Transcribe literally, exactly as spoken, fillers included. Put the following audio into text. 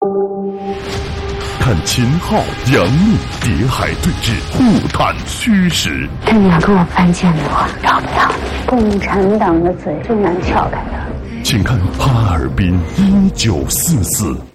看秦昊、杨幂谍海对峙，互探虚实。 这你要跟我翻剑的话，饶不了你。共产党的嘴最难撬开的。 请看哈尔滨一九四四。